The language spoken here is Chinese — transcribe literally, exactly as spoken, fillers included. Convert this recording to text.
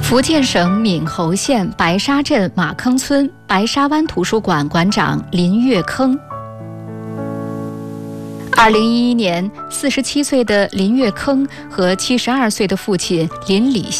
福建省闽侯县白沙镇马坑村白沙湾图书馆馆长林月铿。二零一一年，四十七岁的林月铿和七十二岁的父亲林礼